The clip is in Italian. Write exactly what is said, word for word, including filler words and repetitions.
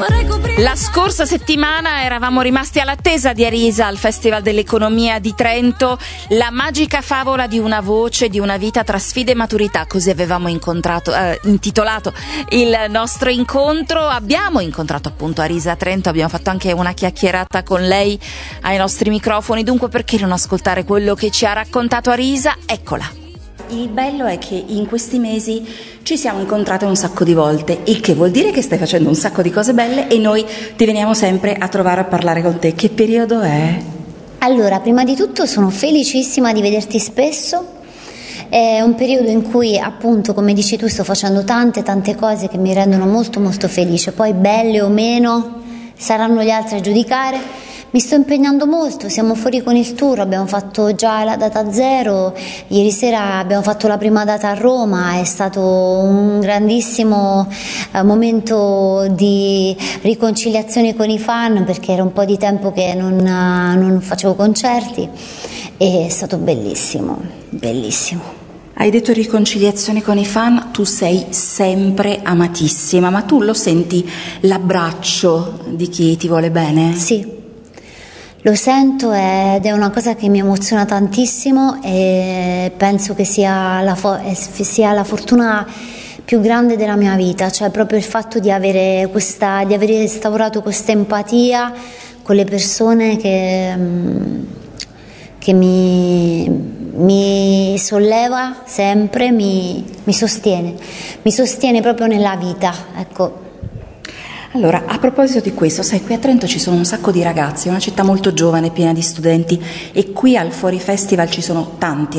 La scorsa settimana eravamo rimasti all'attesa di Arisa al Festival dell'Economia di Trento, la magica favola di una voce, di una vita tra sfide e maturità, così avevamo incontrato, eh, intitolato il nostro incontro. Abbiamo incontrato appunto Arisa a Trento, abbiamo fatto anche una chiacchierata con lei ai nostri microfoni, dunque perché non ascoltare quello che ci ha raccontato Arisa? Eccola. Il bello è che in questi mesi ci siamo incontrate un sacco di volte, il che vuol dire che stai facendo un sacco di cose belle e noi ti veniamo sempre a trovare a parlare con te. Che periodo è? Allora, prima di tutto sono felicissima di vederti spesso. È un periodo in cui, appunto, come dici tu, sto facendo tante tante cose che mi rendono molto molto felice, poi belle o meno saranno gli altri a giudicare. Mi sto impegnando molto, siamo fuori con il tour, abbiamo fatto già la data zero, ieri sera abbiamo fatto la prima data a Roma, è stato un grandissimo eh, momento di riconciliazione con i fan perché era un po' di tempo che non, non facevo concerti e è stato bellissimo, bellissimo. Hai detto riconciliazione con i fan, tu sei sempre amatissima, ma tu lo senti l'abbraccio di chi ti vuole bene? Sì. Lo sento ed è una cosa che mi emoziona tantissimo e penso che sia la, fo- sia la fortuna più grande della mia vita, cioè proprio il fatto di avere questa, di aver instaurato questa empatia con le persone che, che mi, mi solleva sempre, mi, mi sostiene, mi sostiene proprio nella vita, ecco. Allora, a proposito di questo, sai, qui a Trento ci sono un sacco di ragazzi, è una città molto giovane, piena di studenti, e qui al Fuori Festival ci sono tanti